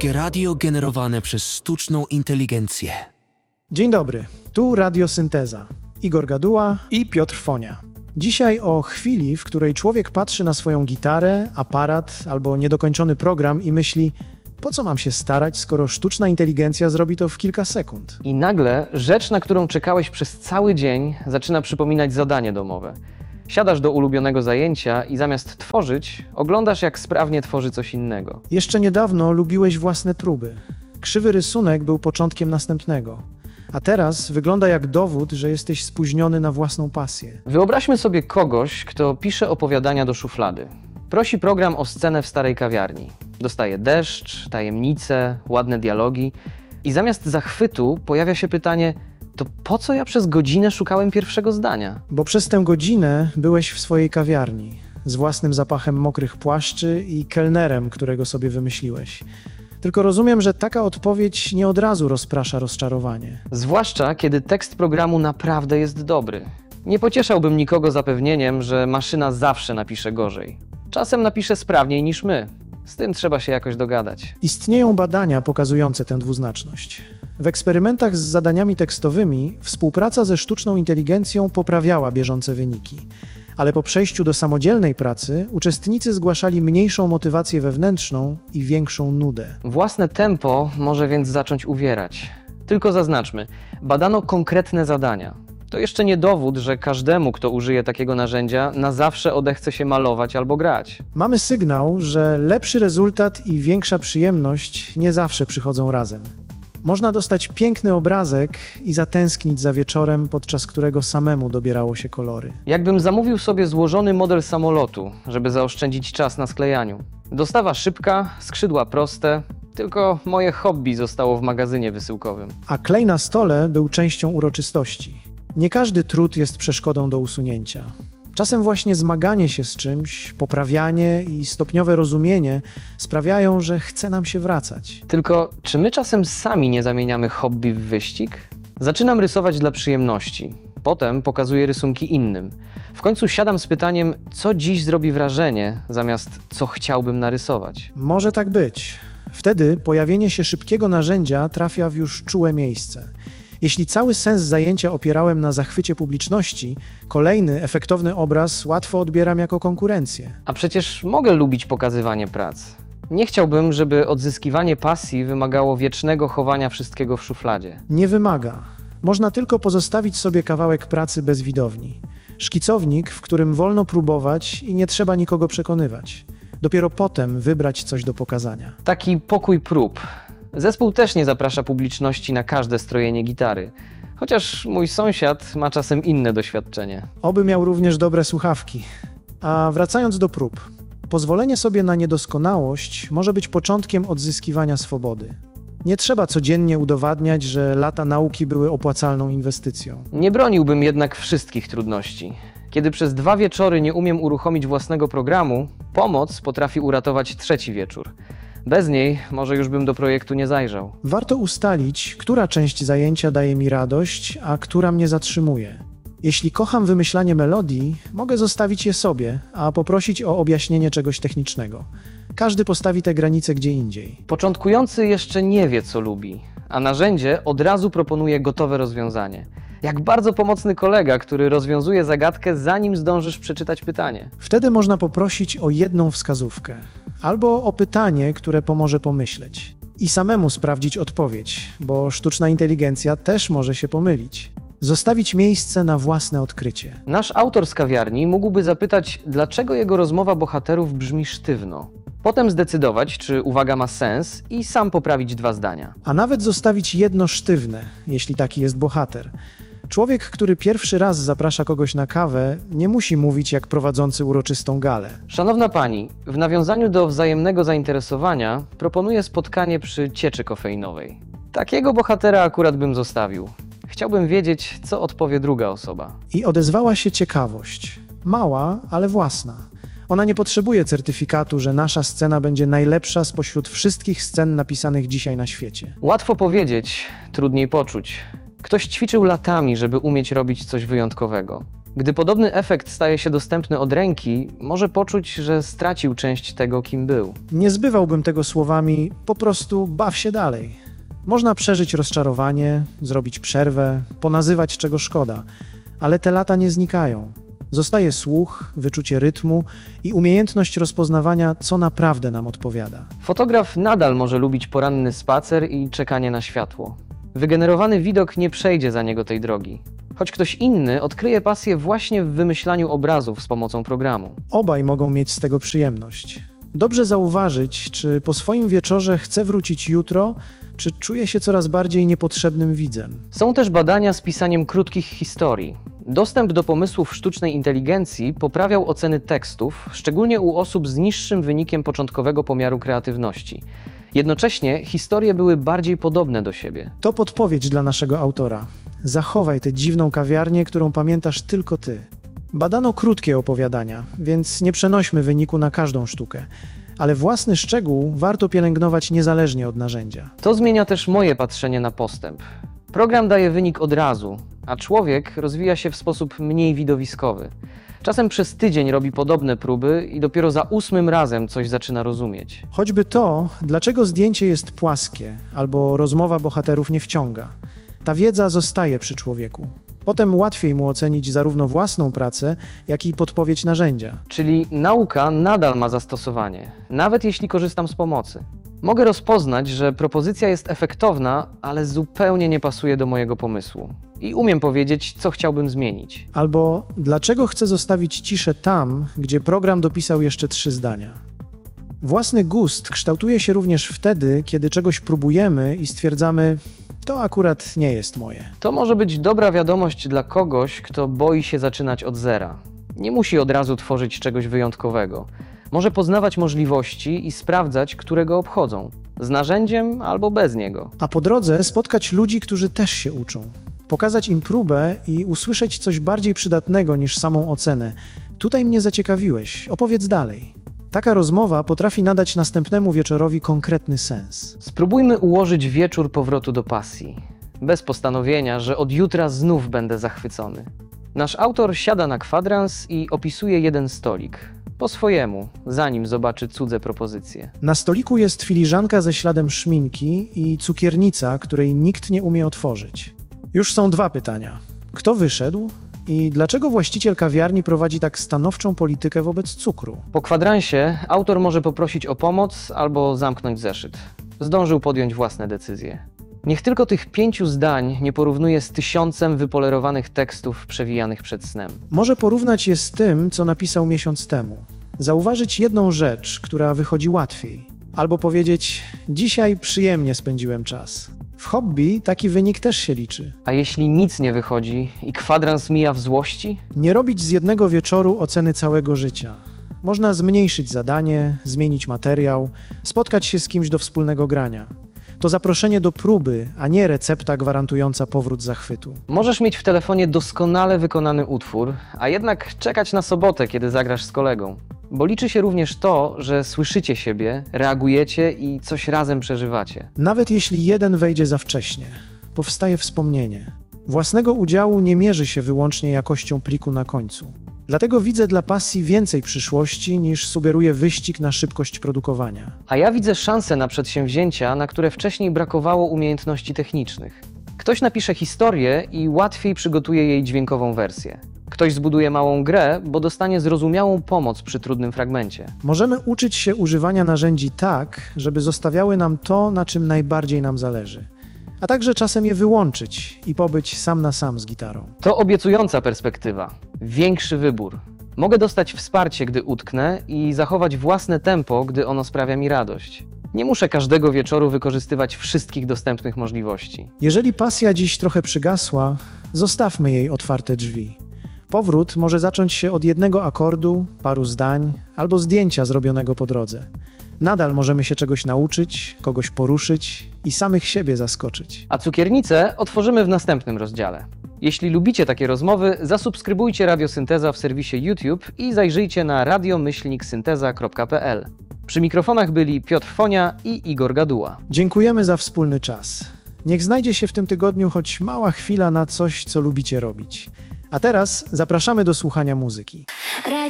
Polskie radio generowane przez sztuczną inteligencję. Dzień dobry, tu Radiosynteza. Igor Gaduła i Piotr Fonia. Dzisiaj o chwili, w której człowiek patrzy na swoją gitarę, aparat albo niedokończony program i myśli: po co mam się starać, skoro sztuczna inteligencja zrobi to w kilka sekund? I nagle rzecz, na którą czekałeś przez cały dzień, zaczyna przypominać zadanie domowe. Siadasz do ulubionego zajęcia i zamiast tworzyć, oglądasz, jak sprawnie tworzy coś innego. Jeszcze niedawno lubiłeś własne próby. Krzywy rysunek był początkiem następnego. A teraz wygląda jak dowód, że jesteś spóźniony na własną pasję. Wyobraźmy sobie kogoś, kto pisze opowiadania do szuflady. Prosi program o scenę w starej kawiarni. Dostaje deszcz, tajemnice, ładne dialogi i zamiast zachwytu pojawia się pytanie: to po co ja przez godzinę szukałem pierwszego zdania? Bo przez tę godzinę byłeś w swojej kawiarni, z własnym zapachem mokrych płaszczy i kelnerem, którego sobie wymyśliłeś. Tylko rozumiem, że taka odpowiedź nie od razu rozprasza rozczarowanie. Zwłaszcza, kiedy tekst programu naprawdę jest dobry. Nie pocieszałbym nikogo zapewnieniem, że maszyna zawsze napisze gorzej. Czasem napisze sprawniej niż my. Z tym trzeba się jakoś dogadać. Istnieją badania pokazujące tę dwuznaczność. W eksperymentach z zadaniami tekstowymi współpraca ze sztuczną inteligencją poprawiała bieżące wyniki. Ale po przejściu do samodzielnej pracy uczestnicy zgłaszali mniejszą motywację wewnętrzną i większą nudę. Własne tempo może więc zacząć uwierać. Tylko zaznaczmy, badano konkretne zadania. To jeszcze nie dowód, że każdemu, kto użyje takiego narzędzia, na zawsze odechce się malować albo grać. Mamy sygnał, że lepszy rezultat i większa przyjemność nie zawsze przychodzą razem. Można dostać piękny obrazek i zatęsknić za wieczorem, podczas którego samemu dobierało się kolory. Jakbym zamówił sobie złożony model samolotu, żeby zaoszczędzić czas na sklejaniu. Dostawa szybka, skrzydła proste, tylko moje hobby zostało w magazynie wysyłkowym. A klej na stole był częścią uroczystości. Nie każdy trud jest przeszkodą do usunięcia. Czasem właśnie zmaganie się z czymś, poprawianie i stopniowe rozumienie sprawiają, że chce nam się wracać. Tylko czy my czasem sami nie zamieniamy hobby w wyścig? Zaczynam rysować dla przyjemności. Potem pokazuję rysunki innym. W końcu siadam z pytaniem, co dziś zrobi wrażenie, zamiast co chciałbym narysować. Może tak być. Wtedy pojawienie się szybkiego narzędzia trafia w już czułe miejsce. Jeśli cały sens zajęcia opierałem na zachwycie publiczności, kolejny efektowny obraz łatwo odbieram jako konkurencję. A przecież mogę lubić pokazywanie prac. Nie chciałbym, żeby odzyskiwanie pasji wymagało wiecznego chowania wszystkiego w szufladzie. Nie wymaga. Można tylko pozostawić sobie kawałek pracy bez widowni. Szkicownik, w którym wolno próbować i nie trzeba nikogo przekonywać. Dopiero potem wybrać coś do pokazania. Taki pokój prób. Zespół też nie zaprasza publiczności na każde strojenie gitary. Chociaż mój sąsiad ma czasem inne doświadczenie. Oby miał również dobre słuchawki. A wracając do prób. Pozwolenie sobie na niedoskonałość może być początkiem odzyskiwania swobody. Nie trzeba codziennie udowadniać, że lata nauki były opłacalną inwestycją. Nie broniłbym jednak wszystkich trudności. Kiedy przez 2 wieczory nie umiem uruchomić własnego programu, pomoc potrafi uratować trzeci wieczór. Bez niej może już bym do projektu nie zajrzał. Warto ustalić, która część zajęcia daje mi radość, a która mnie zatrzymuje. Jeśli kocham wymyślanie melodii, mogę zostawić je sobie, a poprosić o objaśnienie czegoś technicznego. Każdy postawi te granice gdzie indziej. Początkujący jeszcze nie wie, co lubi, a narzędzie od razu proponuje gotowe rozwiązanie. Jak bardzo pomocny kolega, który rozwiązuje zagadkę, zanim zdążysz przeczytać pytanie. Wtedy można poprosić o jedną wskazówkę, albo o pytanie, które pomoże pomyśleć. I samemu sprawdzić odpowiedź, bo sztuczna inteligencja też może się pomylić. Zostawić miejsce na własne odkrycie. Nasz autor z kawiarni mógłby zapytać, dlaczego jego rozmowa bohaterów brzmi sztywno. Potem zdecydować, czy uwaga ma sens i sam poprawić 2 zdania. A nawet zostawić jedno sztywne, jeśli taki jest bohater. Człowiek, który pierwszy raz zaprasza kogoś na kawę, nie musi mówić jak prowadzący uroczystą galę. Szanowna pani, w nawiązaniu do wzajemnego zainteresowania proponuję spotkanie przy cieczy kofeinowej. Takiego bohatera akurat bym zostawił. Chciałbym wiedzieć, co odpowie druga osoba. I odezwała się ciekawość. Mała, ale własna. Ona nie potrzebuje certyfikatu, że nasza scena będzie najlepsza spośród wszystkich scen napisanych dzisiaj na świecie. Łatwo powiedzieć, trudniej poczuć. Ktoś ćwiczył latami, żeby umieć robić coś wyjątkowego. Gdy podobny efekt staje się dostępny od ręki, może poczuć, że stracił część tego, kim był. Nie zbywałbym tego słowami, po prostu baw się dalej. Można przeżyć rozczarowanie, zrobić przerwę, ponazywać czego szkoda, ale te lata nie znikają. Zostaje słuch, wyczucie rytmu i umiejętność rozpoznawania, co naprawdę nam odpowiada. Fotograf nadal może lubić poranny spacer i czekanie na światło. Wygenerowany widok nie przejdzie za niego tej drogi. Choć ktoś inny odkryje pasję właśnie w wymyślaniu obrazów z pomocą programu. Obaj mogą mieć z tego przyjemność. Dobrze zauważyć, czy po swoim wieczorze chce wrócić jutro, czy czuje się coraz bardziej niepotrzebnym widzem. Są też badania z pisaniem krótkich historii. Dostęp do pomysłów sztucznej inteligencji poprawiał oceny tekstów, szczególnie u osób z niższym wynikiem początkowego pomiaru kreatywności. Jednocześnie historie były bardziej podobne do siebie. To podpowiedź dla naszego autora. Zachowaj tę dziwną kawiarnię, którą pamiętasz tylko ty. Badano krótkie opowiadania, więc nie przenośmy wyniku na każdą sztukę. Ale własny szczegół warto pielęgnować niezależnie od narzędzia. To zmienia też moje patrzenie na postęp. Program daje wynik od razu, a człowiek rozwija się w sposób mniej widowiskowy. Czasem przez tydzień robi podobne próby i dopiero za 8 razem coś zaczyna rozumieć. Choćby to, dlaczego zdjęcie jest płaskie, albo rozmowa bohaterów nie wciąga. Ta wiedza zostaje przy człowieku. Potem łatwiej mu ocenić zarówno własną pracę, jak i podpowiedź narzędzia. Czyli nauka nadal ma zastosowanie, nawet jeśli korzystam z pomocy. Mogę rozpoznać, że propozycja jest efektowna, ale zupełnie nie pasuje do mojego pomysłu. I umiem powiedzieć, co chciałbym zmienić. Albo dlaczego chcę zostawić ciszę tam, gdzie program dopisał jeszcze 3 zdania. Własny gust kształtuje się również wtedy, kiedy czegoś próbujemy i stwierdzamy, to akurat nie jest moje. To może być dobra wiadomość dla kogoś, kto boi się zaczynać od zera. Nie musi od razu tworzyć czegoś wyjątkowego. Może poznawać możliwości i sprawdzać, które go obchodzą. Z narzędziem albo bez niego. A po drodze spotkać ludzi, którzy też się uczą. Pokazać im próbę i usłyszeć coś bardziej przydatnego niż samą ocenę. Tutaj mnie zaciekawiłeś, opowiedz dalej. Taka rozmowa potrafi nadać następnemu wieczorowi konkretny sens. Spróbujmy ułożyć wieczór powrotu do pasji. Bez postanowienia, że od jutra znów będę zachwycony. Nasz autor siada na kwadrans i opisuje jeden stolik. Po swojemu, zanim zobaczy cudze propozycje. Na stoliku jest filiżanka ze śladem szminki i cukiernica, której nikt nie umie otworzyć. Już są 2 pytania. Kto wyszedł? I dlaczego właściciel kawiarni prowadzi tak stanowczą politykę wobec cukru? Po kwadransie autor może poprosić o pomoc albo zamknąć zeszyt. Zdążył podjąć własne decyzje. Niech tylko tych 5 zdań nie porównuje z 1000 wypolerowanych tekstów przewijanych przed snem. Może porównać je z tym, co napisał miesiąc temu. Zauważyć jedną rzecz, która wychodzi łatwiej. Albo powiedzieć, dzisiaj przyjemnie spędziłem czas. W hobby taki wynik też się liczy. A jeśli nic nie wychodzi i kwadrans mija w złości? Nie robić z jednego wieczoru oceny całego życia. Można zmniejszyć zadanie, zmienić materiał, spotkać się z kimś do wspólnego grania. To zaproszenie do próby, a nie recepta gwarantująca powrót zachwytu. Możesz mieć w telefonie doskonale wykonany utwór, a jednak czekać na sobotę, kiedy zagrasz z kolegą. Bo liczy się również to, że słyszycie siebie, reagujecie i coś razem przeżywacie. Nawet jeśli jeden wejdzie za wcześnie, powstaje wspomnienie. Własnego udziału nie mierzy się wyłącznie jakością pliku na końcu. Dlatego widzę dla pasji więcej przyszłości niż sugeruje wyścig na szybkość produkowania. A ja widzę szansę na przedsięwzięcia, na które wcześniej brakowało umiejętności technicznych. Ktoś napisze historię i łatwiej przygotuje jej dźwiękową wersję. Ktoś zbuduje małą grę, bo dostanie zrozumiałą pomoc przy trudnym fragmencie. Możemy uczyć się używania narzędzi tak, żeby zostawiały nam to, na czym najbardziej nam zależy. A także czasem je wyłączyć i pobyć sam na sam z gitarą. To obiecująca perspektywa. Większy wybór. Mogę dostać wsparcie, gdy utknę i zachować własne tempo, gdy ono sprawia mi radość. Nie muszę każdego wieczoru wykorzystywać wszystkich dostępnych możliwości. Jeżeli pasja dziś trochę przygasła, zostawmy jej otwarte drzwi. Powrót może zacząć się od jednego akordu, paru zdań albo zdjęcia zrobionego po drodze. Nadal możemy się czegoś nauczyć, kogoś poruszyć i samych siebie zaskoczyć. A cukiernicę otworzymy w następnym rozdziale. Jeśli lubicie takie rozmowy, zasubskrybujcie Radio Synteza w serwisie YouTube i zajrzyjcie na radio-synteza.pl. Przy mikrofonach byli Piotr Fonia i Igor Gaduła. Dziękujemy za wspólny czas. Niech znajdzie się w tym tygodniu choć mała chwila na coś, co lubicie robić. A teraz zapraszamy do słuchania muzyki. Radio